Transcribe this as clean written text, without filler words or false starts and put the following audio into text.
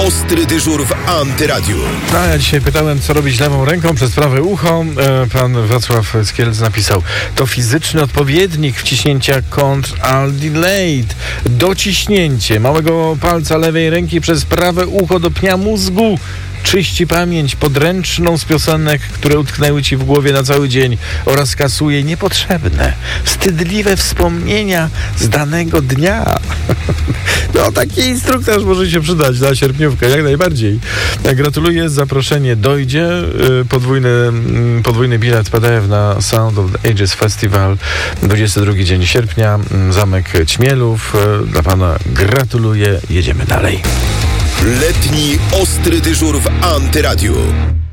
ostry dyżur w Antyradiu. A ja dzisiaj pytałem, co robić lewą ręką przez prawe ucho. Pan Wacław z Kielc napisał: to fizyczny odpowiednik wciśnięcia Ctrl-Alt-Delete. Dociśnięcie małego palca lewej ręki przez prawe ucho do pnia mózgu czyści pamięć podręczną z piosenek, które utknęły ci w głowie na cały dzień, oraz kasuje niepotrzebne, wstydliwe wspomnienia z danego dnia. No, taki instruktaż może się przydać na sierpniówkę, jak najbardziej. Gratuluję, zaproszenie dojdzie. Podwójny bilet PDF na Sound of the Ages Festival, 22 dzień sierpnia, Zamek Ćmielów. Dla pana gratuluję, jedziemy dalej. Letni ostry dyżur w Antyradiu.